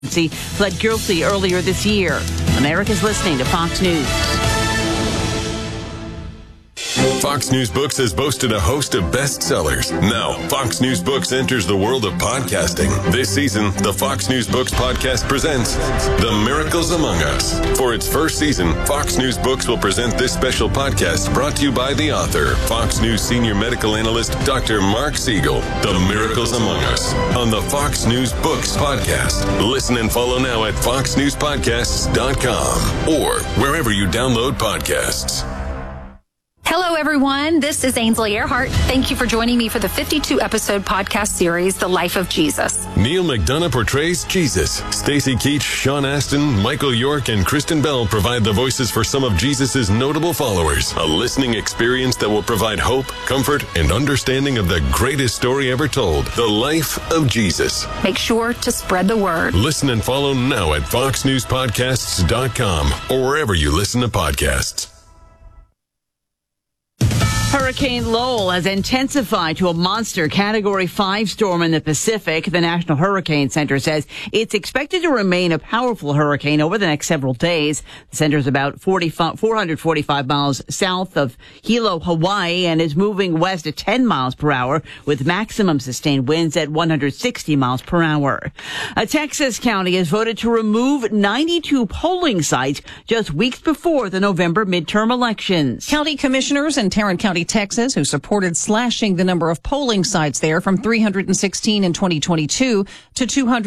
He pled guilty earlier this year. America's listening to Fox News. Fox News Books has boasted a host of bestsellers. Now, Fox News Books enters the world of podcasting. This season, the Fox News Books podcast presents The Miracles Among Us. For its first season, Fox News Books will present this special podcast brought to you by the author, Fox News senior medical analyst, Dr. Mark Siegel. The Miracles Among Us on the Fox News Books podcast. Listen and follow now at foxnewspodcasts.com or wherever you download podcasts. Hello, everyone. This is Ainsley Earhart. Thank you for joining me for the 52-episode podcast series, The Life of Jesus. Neil McDonough portrays Jesus. Stacey Keach, Sean Astin, Michael York, and Kristen Bell provide the voices for some of Jesus' notable followers. A listening experience that will provide hope, comfort, and understanding of the greatest story ever told, The Life of Jesus. Make sure to spread the word. Listen and follow now at foxnewspodcasts.com or wherever you listen to podcasts. Hurricane Lowell has intensified to a monster Category 5 storm in the Pacific. The National Hurricane Center says it's expected to remain a powerful hurricane over the next several days. The center is about 445 miles south of Hilo, Hawaii, and is moving west at 10 miles per hour with maximum sustained winds at 160 miles per hour. A Texas county has voted to remove 92 polling sites just weeks before the November midterm elections. County commissioners in Tarrant County, Texas, who supported slashing the number of polling sites there from 316 in 2022 to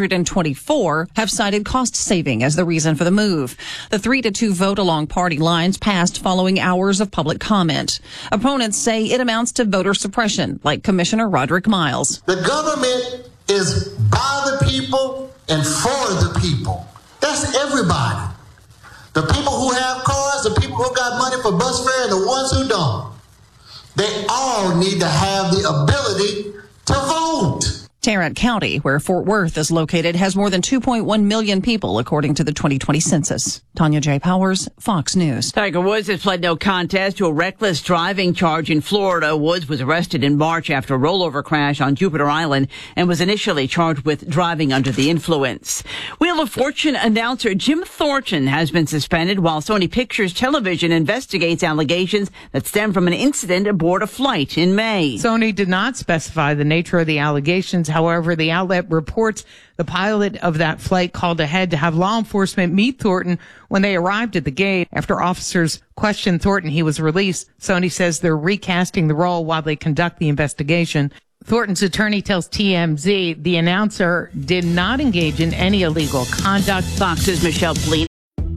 224, have cited cost saving as the reason for the move. The 3-2 vote along party lines passed following hours of public comment. Opponents say it amounts to voter suppression, like Commissioner Roderick Miles. The government is by the people and for the people. That's everybody. The people who have cars, the people who got money for bus fare, and the ones who don't. They all need to have the ability to vote. Tarrant County, where Fort Worth is located, has more than 2.1 million people, according to the 2020 census. Tanya J. Powers, Fox News. Tiger Woods has pled no contest to a reckless driving charge in Florida. Woods was arrested in March after a rollover crash on Jupiter Island and was initially charged with driving under the influence. Wheel of Fortune announcer Jim Thornton has been suspended while Sony Pictures Television investigates allegations that stem from an incident aboard a flight in May. Sony did not specify the nature of the allegations. However, the outlet reports the pilot of that flight called ahead to have law enforcement meet Thornton. When they arrived at the gate, after officers questioned Thornton, he was released. Sony says they're recasting the role while they conduct the investigation. Thornton's attorney tells TMZ the announcer did not engage in any illegal conduct. Fox's Michelle Bleed.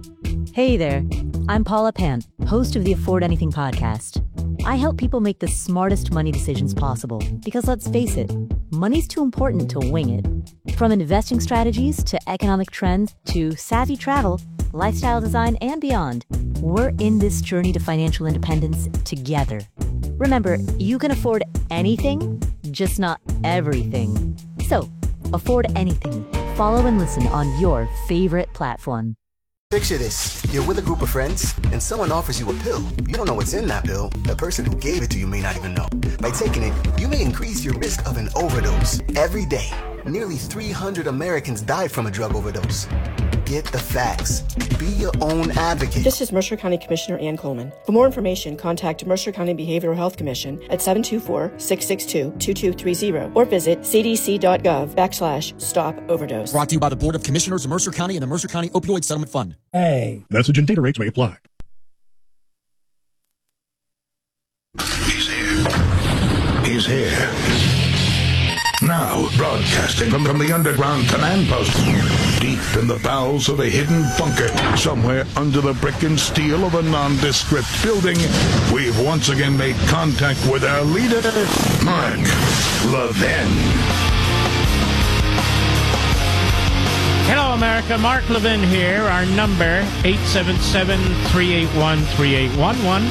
Hey there, I'm Paula Pan, host of the Afford Anything podcast. I help people make the smartest money decisions possible because, let's face it, money's too important to wing it. From investing strategies to economic trends to savvy travel, lifestyle design, and beyond, we're in this journey to financial independence together. Remember, you can afford anything, just not everything. So, afford anything. Follow and listen on your favorite platform. Picture this. You're with a group of friends, and someone offers you a pill. You don't know what's in that pill. The person who gave it to you may not even know. By taking it, you may increase your risk of an overdose. Every day, nearly 300 Americans die from a drug overdose. Get the facts. Be your own advocate. This is Mercer County Commissioner Ann Coleman. For more information, contact Mercer County Behavioral Health Commission at 724-662-2230 or visit cdc.gov/stop overdose. Brought to you by the Board of Commissioners of Mercer County and the Mercer County Opioid Settlement Fund. Hey. Message and data rates may apply. He's here. He's here. Now, broadcasting from the underground command post, deep in the bowels of a hidden bunker, somewhere under the brick and steel of a nondescript building, we've once again made contact with our leader, Mark Levin. Hello, America. Mark Levin here. Our number, 877-381-3811,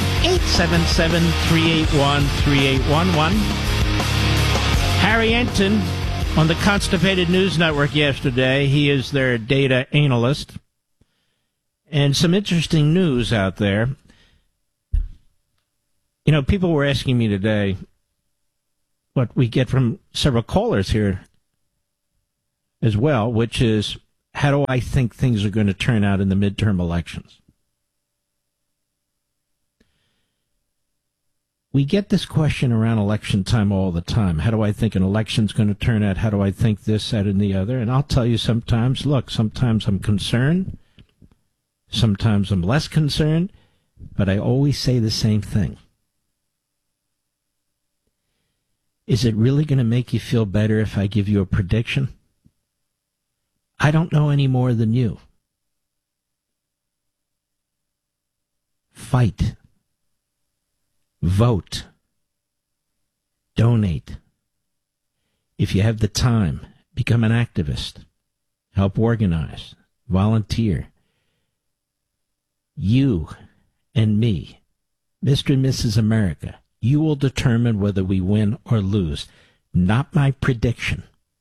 877-381-3811. Harry Enton on the Constipated News Network yesterday. He is their data analyst. And some interesting news out there. You know, people were asking me today what we get from several callers here as well, which is how do I think things are going to turn out in the midterm elections? We get this question around election time all the time. How do I think an election's going to turn out? How do I think this, that, and the other? And I'll tell you sometimes I'm concerned. Sometimes I'm less concerned. But I always say the same thing. Is it really going to make you feel better if I give you a prediction? I don't know any more than you. Fight. Vote. Donate. If you have the time, become an activist. Help organize. Volunteer. You and me, Mr. and Mrs. America, you will determine whether we win or lose. Not my prediction.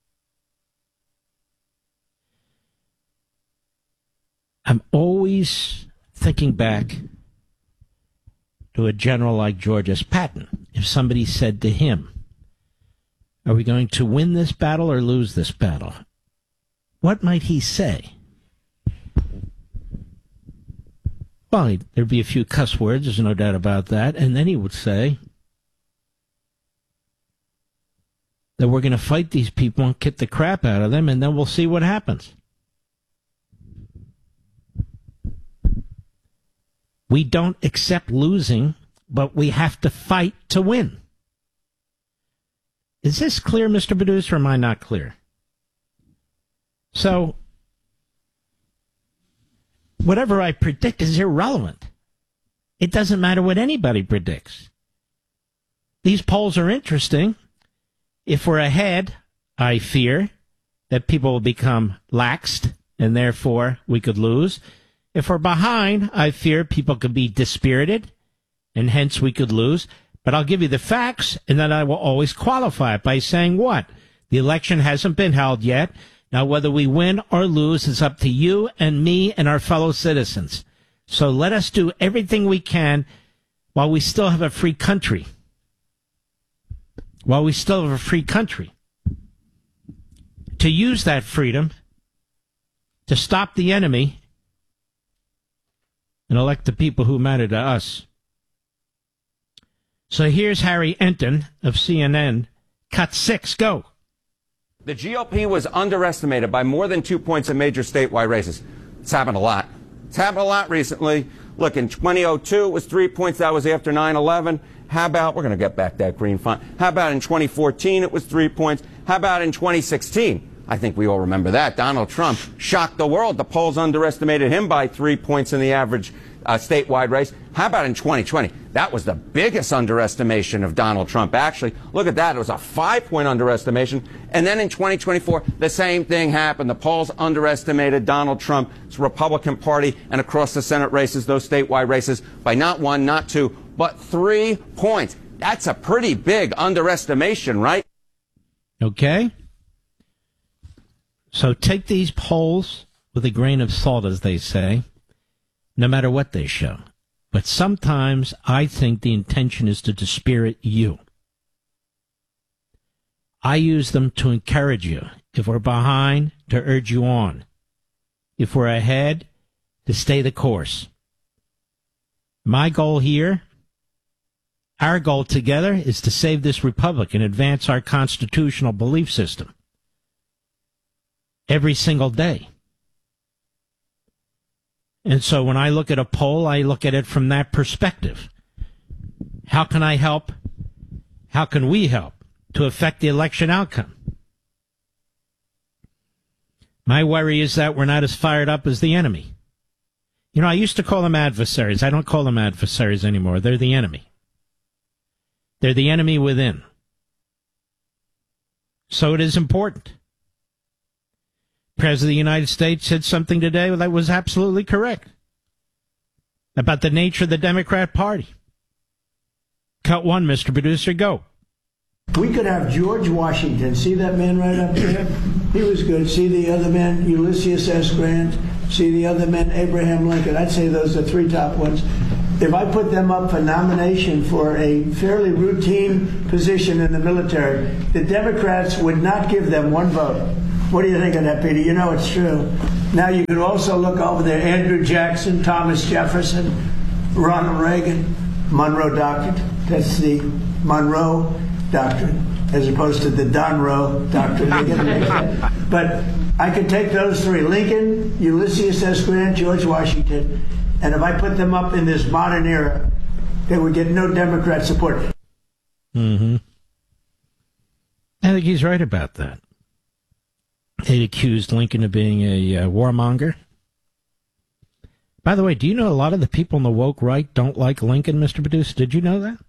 I'm always thinking back to a general like George S. Patton. If somebody said to him, are we going to win this battle or lose this battle? What might he say? Well, there'd be a few cuss words, there's no doubt about that, and then he would say that we're going to fight these people and kick the crap out of them, and then we'll see what happens. We don't accept losing, but we have to fight to win. Is this clear, Mr. Producer, or am I not clear? So, whatever I predict is irrelevant. It doesn't matter what anybody predicts. These polls are interesting. If we're ahead, I fear that people will become laxed, and therefore we could lose. If we're behind, I fear people could be dispirited, and hence we could lose. But I'll give you the facts, and then I will always qualify it by saying what? The election hasn't been held yet. Now, whether we win or lose is up to you and me and our fellow citizens. So let us do everything we can while we still have a free country. While we still have a free country. To use that freedom to stop the enemy and elect the people who matter to us. So here's Harry Enton of CNN. Cut 6, go. The GOP was underestimated by more than 2 points in major statewide races. It's happened a lot. It's happened a lot recently. Look, in 2002, it was 3 points. That was after 9/11. How about, we're going to get back that green font. How about in 2014, it was 3 points. How about in 2016? I think we all remember that. Donald Trump shocked the world. The polls underestimated him by 3 points in the average statewide race. How about in 2020? That was the biggest underestimation of Donald Trump. Actually, look at that. It was a 5-point underestimation. And then in 2024, the same thing happened. The polls underestimated Donald Trump's Republican Party and across the Senate races, those statewide races, by not 1, not 2, but 3 points. That's a pretty big underestimation, right? Okay. So take these polls with a grain of salt, as they say, no matter what they show. But sometimes I think the intention is to dispirit you. I use them to encourage you. If we're behind, to urge you on. If we're ahead, to stay the course. My goal here, our goal together, is to save this republic and advance our constitutional belief system. Every single day. And so when I look at a poll, I look at it from that perspective. How can I help? How can we help to affect the election outcome? My worry is that we're not as fired up as the enemy. You know, I used to call them adversaries. I don't call them adversaries anymore. They're the enemy. They're the enemy within. So it is important. President of the United States said something today that was absolutely correct about the nature of the Democrat Party. Cut 1, Mr. Producer, go. We could have George Washington. See that man right up there? He was good. See the other man, Ulysses S. Grant. See the other man, Abraham Lincoln. I'd say those are 3 top ones. If I put them up for nomination for a fairly routine position in the military, the Democrats would not give them 1 vote. What do you think of that, Peter? You know it's true. Now you can also look over there, Andrew Jackson, Thomas Jefferson, Ronald Reagan, Monroe Doctrine. That's the Monroe Doctrine, as opposed to the Donroe Doctrine. But I could take those three, Lincoln, Ulysses S. Grant, George Washington, and if I put them up in this modern era, they would get no Democrat support. Mm-hmm. I think he's right about that. They accused Lincoln of being a warmonger. By the way, do you know a lot of the people on the woke right don't like Lincoln, Mr. Producer? Did you know that?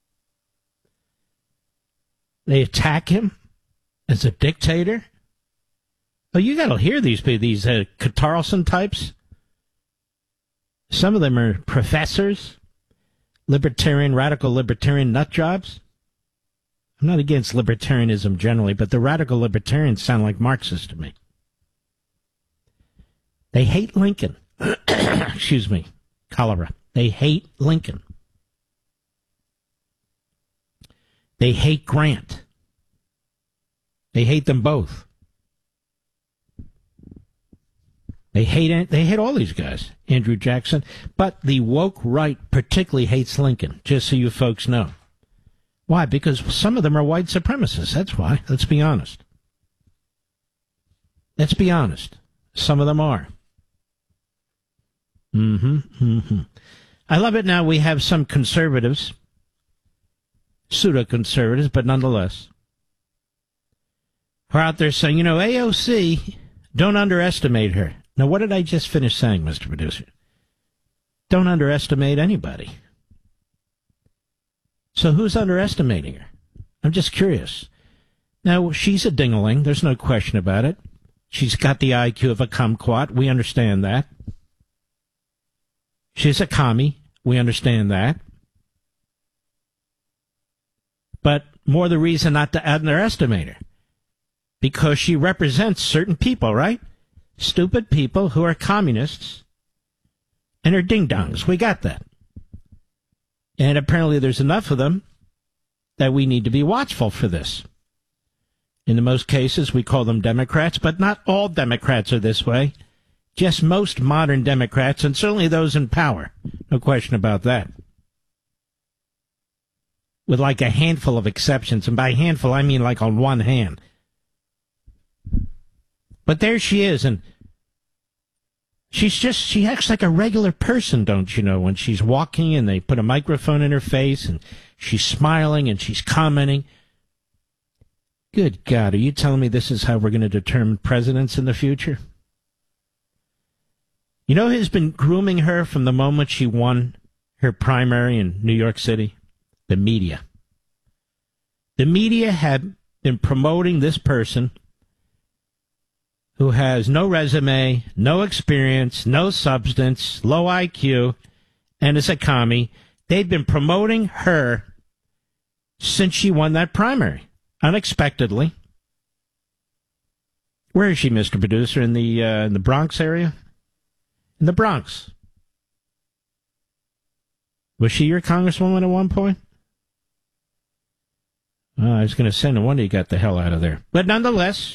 They attack him as a dictator. Oh, you got to hear these people, these Carlson types. Some of them are professors, libertarian, radical libertarian nut jobs. I'm not against libertarianism generally, but the radical libertarians sound like Marxists to me. They hate Lincoln. Excuse me, cholera. They hate Lincoln. They hate Grant. They hate them both. They hate all these guys, Andrew Jackson. But the woke right particularly hates Lincoln, just so you folks know. Why? Because some of them are white supremacists. That's why. Let's be honest. Let's be honest. Some of them are. I love it now we have some conservatives, pseudo-conservatives, but nonetheless, who are out there saying, you know, AOC, don't underestimate her. Now, what did I just finish saying, Mr. Producer? Don't underestimate anybody. So who's underestimating her? I'm just curious. Now, she's a ding-a-ling. There's no question about it. She's got the IQ of a kumquat. We understand that. She's a commie. We understand that. But more the reason not to underestimate her. Because she represents certain people, right? Stupid people who are communists and are ding-dongs. We got that. And apparently there's enough of them that we need to be watchful for this. In the most cases, we call them Democrats, but not all Democrats are this way. Just most modern Democrats, and certainly those in power. No question about that. With like a handful of exceptions, and by handful, I mean like on one hand. But there she is, and she acts like a regular person, don't you know, when she's walking and they put a microphone in her face and she's smiling and she's commenting. Good God, are you telling me this is how we're going to determine presidents in the future? You know who's been grooming her from the moment she won her primary in New York City? The media. The media have been promoting this person who has no resume, no experience, no substance, low IQ, and is a commie. They've been promoting her since she won that primary, unexpectedly. Where is she, Mr. Producer? In the Bronx area? In the Bronx. Was she your congresswoman at one point? I was going to say, no wonder you got the hell out of there. But nonetheless,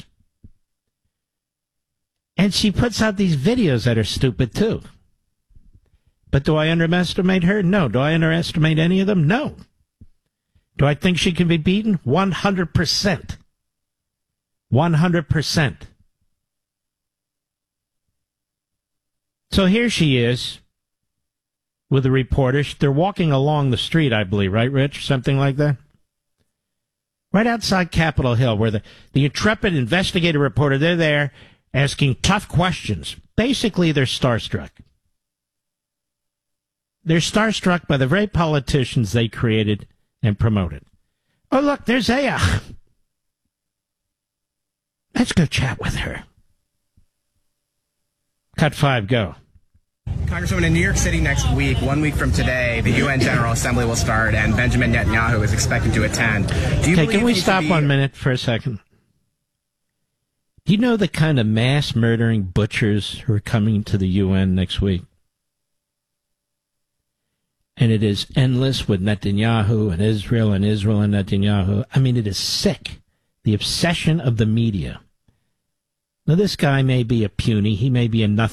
and she puts out these videos that are stupid, too. But do I underestimate her? No. Do I underestimate any of them? No. Do I think she can be beaten? 100%. 100%. So here she is with a reporter. They're walking along the street, I believe, right, Rich? Something like that? Right outside Capitol Hill, where the intrepid investigative reporter, they're there asking tough questions. Basically, they're starstruck. They're starstruck by the very politicians they created and promoted. Oh, look, there's Aya. Let's go chat with her. Cut 5, go. Congresswoman, in New York City next week, 1 week from today, the UN General Assembly will start, and Benjamin Netanyahu is expected to attend. Okay, can we stop 1 minute for a second? Do you know the kind of mass murdering butchers who are coming to the UN next week? And it is endless with Netanyahu and Israel and Netanyahu. I mean, it is sick. The obsession of the media Now, this guy may be a puny, he may be a nothing